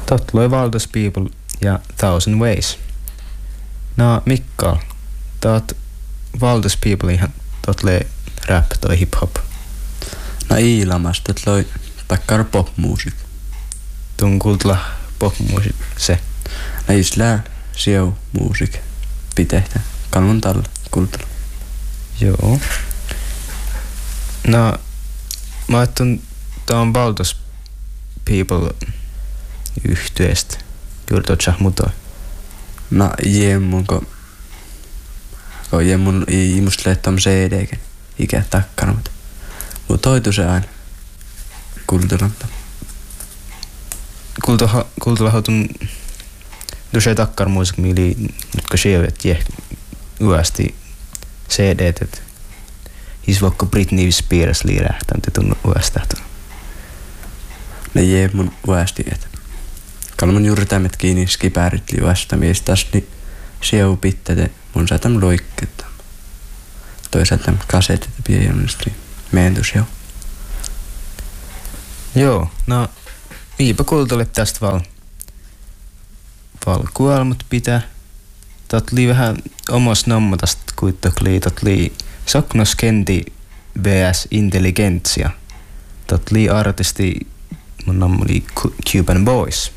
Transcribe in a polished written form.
Tot loi Waldos People ja Thousand Ways. No Mikkal, tot Waldos People ihan tot le rap toi hip hop. No Iilamas, tot loi takkar popmuusik. Tun kultla popmuusik se. No islää sieu muusik. Pitehtä. Kalman talla kultla. Joo. No mä ajattelin tuon Waldos People yhtyeestä. Juuri tuot mutoi. No jemmun ko jemmun ei musta leettom CD-ken ikä takkana, mutta toitu se aina kultulanta. Kultulahatun duše takkar muusik mieli nyt kun sievet yösti CD-t, et his vaikka Britney Spears liirähtään te tunnu yöstä. Ne jemmun yösti, et kalman juuri tämmöt kiinni skipäärit liuasta miestas, niin sieu pittete mun saatam loikketta. Toisaalta kasetit ja pienonnistui meentus jo. Joo, no viipä kultulle tästä kuolmat pitää. Tot lii vähän omas nammatast kuitenkin tot lii Soknos Kendi vs Intelligentsia. Tot lii artisti mun namma oli Cuban Boys.